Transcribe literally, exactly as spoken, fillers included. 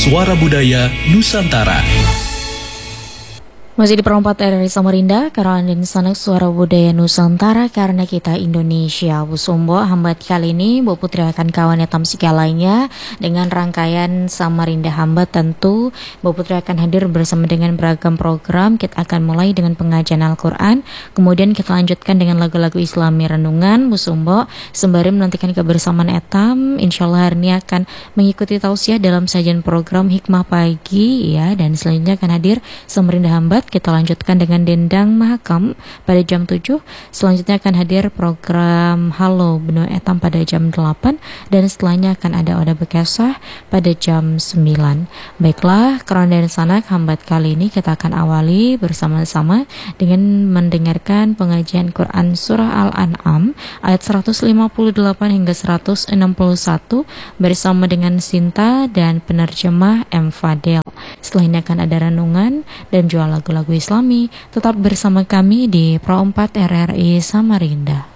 Suara Budaya Nusantara. Masih di perempat R R I Samarinda, karena dan sanak Suara Budaya Nusantara, karena kita Indonesia. Bu Sumbo, hambat kali ini Bu Putri akan kawan etam sika lainnya dengan rangkaian Samarinda Hambat. Tentu Bu Putri akan hadir bersama dengan beragam program. Kita akan mulai dengan pengajian Al-Quran, kemudian kita lanjutkan dengan lagu-lagu Islami renungan. Bu Sumbo, sembari menantikan kebersamaan etam, insya Allah hari ini akan mengikuti tausiah dalam sajian program Hikmah Pagi, ya. Dan selanjutnya akan hadir Samarinda Hambat. Kita lanjutkan dengan Dendang Mahakam pada jam tujuh. Selanjutnya akan hadir program Halo Benua Etam pada jam delapan. Dan setelahnya akan ada Oda Bekesah pada jam sembilan. Baiklah, kerana dan sanak hambat kali ini kita akan awali bersama-sama dengan mendengarkan pengajian Quran Surah Al-An'am ayat seratus lima puluh delapan hingga seratus enam puluh satu bersama dengan Sinta dan penerjemah M. Fadel. Setelah ini akan ada renungan dan jual lagu lagu Islami. Tetap bersama kami di Pro empat R R I Samarinda.